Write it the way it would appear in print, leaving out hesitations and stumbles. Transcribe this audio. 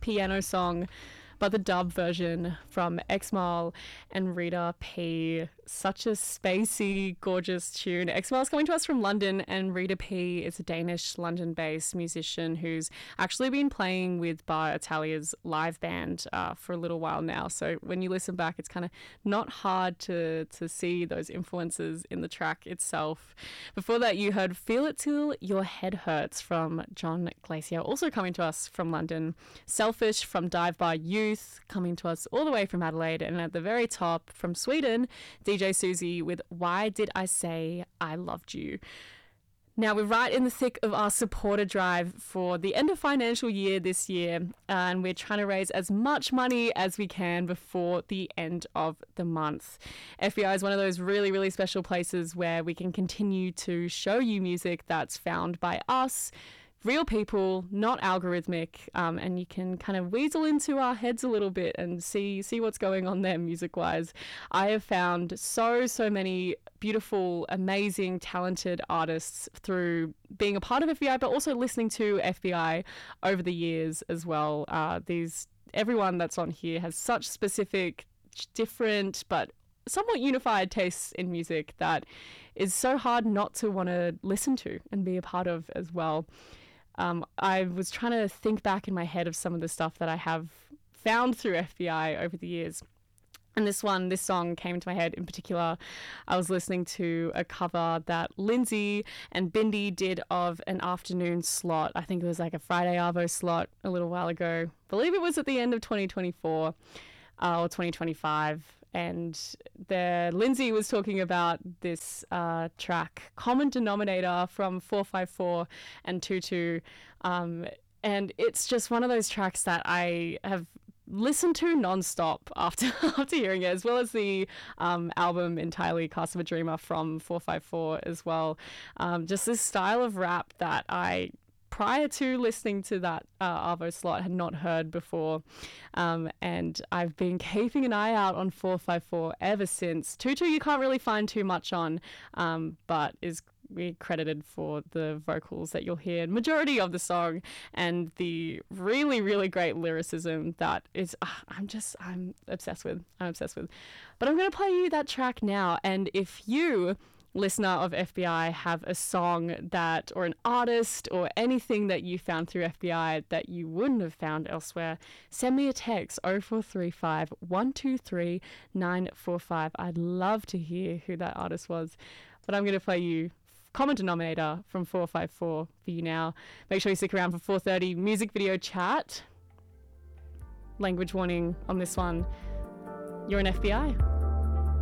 piano song, but the dub version from Exmal and Rita P. Such a spacey, gorgeous tune. Exmal's coming to us from London, and Rita P is a Danish, London-based musician who's actually been playing with Bar Italia's live band for a little while now. So when you listen back, it's kind of not hard to see those influences in the track itself. Before that, you heard Feel It Till Your Head Hurts from John Glacier, also coming to us from London. Selfish from Dive Bar Youth, coming to us all the way from Adelaide. And at the very top from Sweden, DJ Susie with Why Did I Say I Loved You. Now, we're right in the thick of our supporter drive for the end of financial year this year, and we're trying to raise as much money as we can before the end of the month. FBI is one of those really, really special places where we can continue to show you music that's found by us, real people, not algorithmic, and you can kind of weasel into our heads a little bit and see what's going on there music-wise. I have found so many beautiful, amazing, talented artists through being a part of FBI, but also listening to FBI over the years as well. Everyone that's on here has such specific, different, but somewhat unified tastes in music that is so hard not to want to listen to and be a part of as well. I was trying to think back in my head of some of the stuff that I have found through FBI over the years. And this song came into my head in particular. I was listening to a cover that Lindsay and Bindi did of an afternoon slot. I think it was like a Friday Arvo slot a little while ago. I believe it was at the end of 2024 or 2025. And Lindsay was talking about this track, Common Denominator, from 454 and Tutu. And it's just one of those tracks that I have listened to nonstop after hearing it, as well as the album entirely Cast of a Dreamer from 454 as well. Just this style of rap that I, prior to listening to that Arvo slot, had not heard before. And I've been keeping an eye out on 454 ever since. Tutu you can't really find too much on, but is credited for the vocals that you'll hear majority of the song and the really, really great lyricism that is I'm obsessed with. But I'm going to play you that track now, and if you, listener of FBI, have a song that, or an artist or anything that you found through FBI that you wouldn't have found elsewhere, send me a text 0435 123 945. I'd love to hear who that artist was. But I'm going to play you Common Denominator from 454 for you now. Make sure you stick around for 4:30 music video chat. Language warning on this one. You're an FBI.